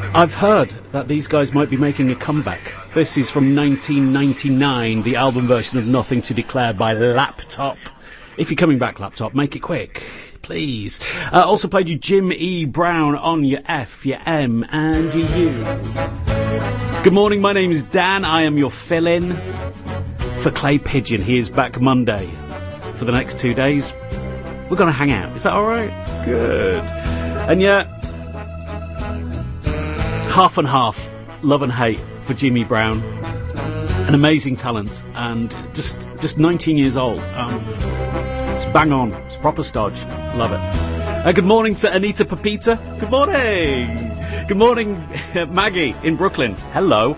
I've heard that these guys might be making a comeback. This is from 1999, the album version of Nothing to Declare by Laptop. If you're coming back, Laptop, make it quick, please. Also played you Jim E. Brown on your F, your M, and your U. Good morning, my name is Dan. I am your fill-in for Clay Pigeon. He is back Monday for the next 2 days. We're going to hang out. Is that all right? Good. And yeah, half and half, love and hate for Jimmy Brown. An amazing talent and just 19 years old. It's bang on. It's proper stodge. Love it. Good morning to Anita Pepita. Good morning. Good morning, Maggie in Brooklyn. Hello.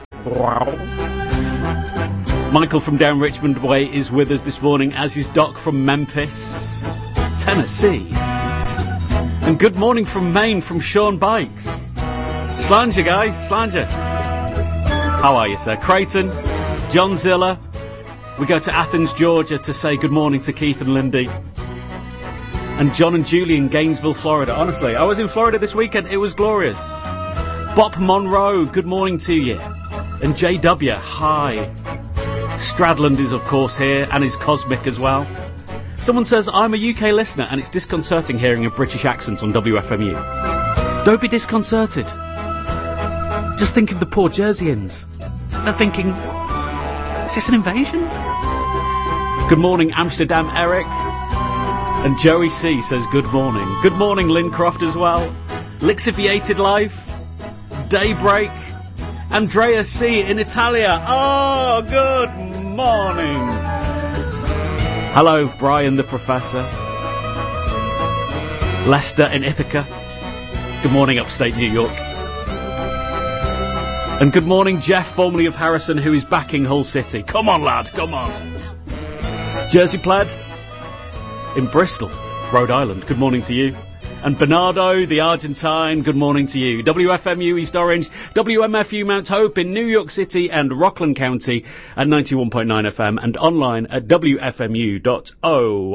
Michael from down Richmond Way is with us this morning, as is Doc from Memphis, Tennessee. And good morning from Maine, from Sean Bikes. Slanger guy, Slanger. How are you, sir? Creighton, John Zilla. We go to Athens, Georgia to say good morning to Keith and Lindy. And John and Julie in Gainesville, Florida. Honestly, I was in Florida this weekend. It was glorious. Bob Monroe, good morning to you. And JW, hi. Stradland is, of course, here, and is Cosmic as well. Someone says, I'm a UK listener, and it's disconcerting hearing a British accent on WFMU. Don't be disconcerted. Just think of the poor Jerseyans. They're thinking, is this an invasion? Good morning, Amsterdam Eric. And Joey C says good morning. Good morning, Lynn Croft as well. Lixiviated Life. Daybreak. Andrea C in Italia. Oh, good morning. Hello, Brian the Professor. Lester in Ithaca. Good morning, upstate New York. And good morning, Jeff, formerly of Harrison, who is backing Hull City. Come on, lad, come on. Jersey Plaid in Bristol, Rhode Island. Good morning to you. And Bernardo, the Argentine, good morning to you. WFMU East Orange, WMFU Mount Hope in New York City and Rockland County at 91.9 FM and online at wfmu.org.